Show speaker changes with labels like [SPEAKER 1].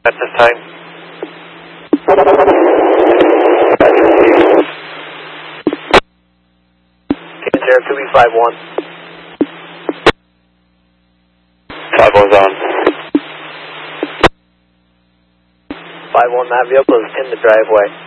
[SPEAKER 1] at this time. 2B51.
[SPEAKER 2] 5-1's on.
[SPEAKER 1] 5-1, that vehicle is in the driveway.